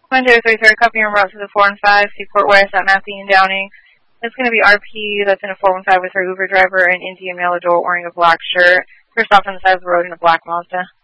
Monday 3-3, copy your route to the 4 and 5, Seaport West at Massey and Downing. It's going to be RP, that's in a 415 with her Uber driver, an Indian male adult wearing a black shirt. First off on the side of the road in a black Mazda.